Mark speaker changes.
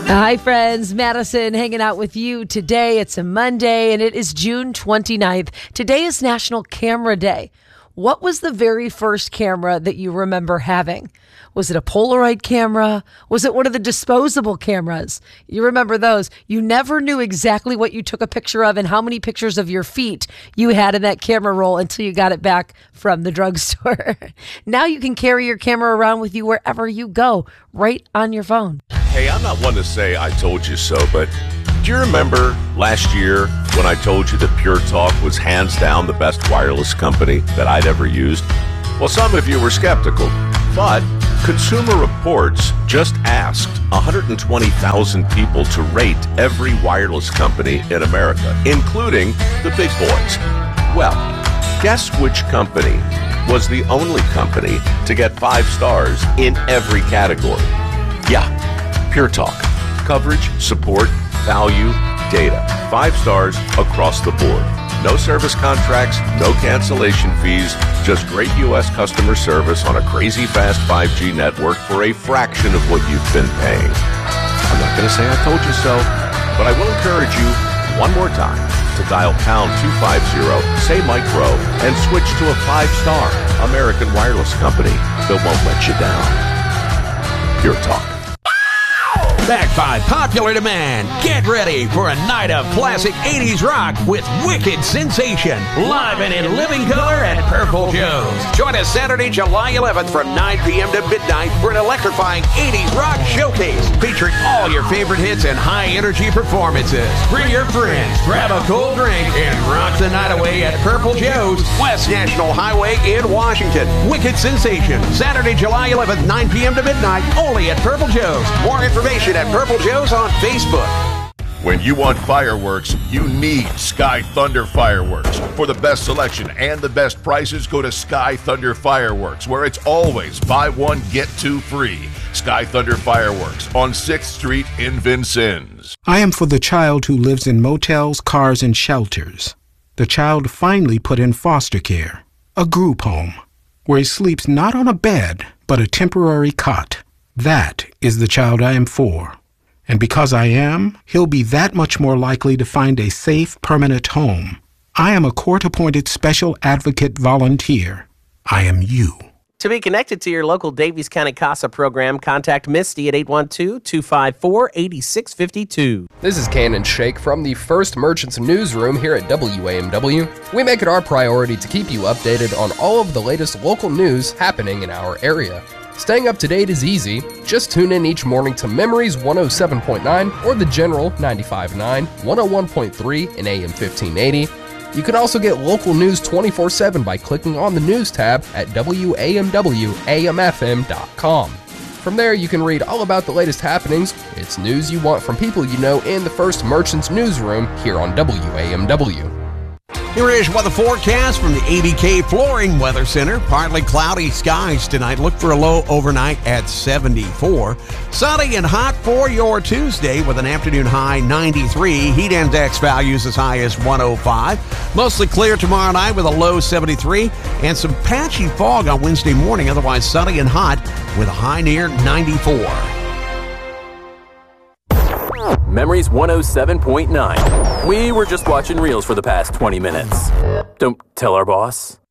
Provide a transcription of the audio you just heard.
Speaker 1: Hi, friends. Madison hanging out with you today. It's a Monday, and it is June 29th. Today is National Camera Day. What was the very first camera that you remember having? Was it a Polaroid camera? Was it one of the disposable cameras? You remember those. You never knew exactly what you took a picture of and how many pictures of your feet you had in that camera roll until you got it back from the drugstore. Now you can carry your camera around with you wherever you go, right on your phone.
Speaker 2: Hey, I'm not one to say I told you so, but do you remember last year when I told you that Pure Talk was hands down the best wireless company that I'd ever used? Well, some of you were skeptical, but Consumer Reports just asked 120,000 people to rate every wireless company in America, including the big boys. Well, guess which company was the only company to get 5 stars in every category? Yeah, Pure Talk. Coverage, support, value, data. 5 stars across the board. No service contracts, no cancellation fees, just great U.S. customer service on a crazy fast 5G network for a fraction of what you've been paying. I'm not going to say I told you so, but I will encourage you one more time to dial pound 250, say Mike Rowe, and switch to a 5-star American wireless company that won't let you down. Pure Talk.
Speaker 3: Backed by popular demand, get ready for a night of classic 80s rock with Wicked Sensation, live and in living color at Purple Joe's. Join us Saturday, July 11th from 9 p.m. to midnight for an electrifying 80s rock showcase featuring all your favorite hits and high-energy performances. Bring your friends, grab a cold drink, and rock the night away at Purple Joe's, West National Highway in Washington. Wicked Sensation, Saturday, July 11th, 9 p.m. to midnight, only at Purple Joe's. More information at Purple Joe's on Facebook.
Speaker 2: When you want fireworks, you need Sky Thunder Fireworks. For the best selection and the best prices, go to Sky Thunder Fireworks, where it's always buy one, get two free. Sky Thunder Fireworks on 6th Street in Vincennes.
Speaker 4: I am for the child who lives in motels, cars, and shelters. The child finally put in foster care, a group home, where he sleeps not on a bed, but a temporary cot. That is the child I am for. And because I am, he'll be that much more likely to find a safe, permanent home. I am a court-appointed special advocate volunteer. I am you.
Speaker 5: To be connected to your local Daviess County CASA program, contact Misty at 812-254-8652.
Speaker 6: This is Cannon Shake from the First Merchants Newsroom here at WAMW. We make it our priority to keep you updated on all of the latest local news happening in our area. Staying up to date is easy. Just tune in each morning to Memories 107.9 or the General 95.9, 101.3 and AM 1580. You can also get local news 24/7 by clicking on the News tab at WAMWAMFM.com. From there, you can read all about the latest happenings. It's news you want from people you know in the First Merchants Newsroom here on WAMW.
Speaker 3: Here is weather forecast from the ABK Flooring Weather Center. Partly cloudy skies tonight. Look for a low overnight at 74. Sunny and hot for your Tuesday with an afternoon high 93. Heat index values as high as 105. Mostly clear tomorrow night with a low 73. And some patchy fog on Wednesday morning. Otherwise sunny and hot with a high near 94.
Speaker 7: Memories 107.9. We were just watching reels for the past 20 minutes. Don't tell our boss.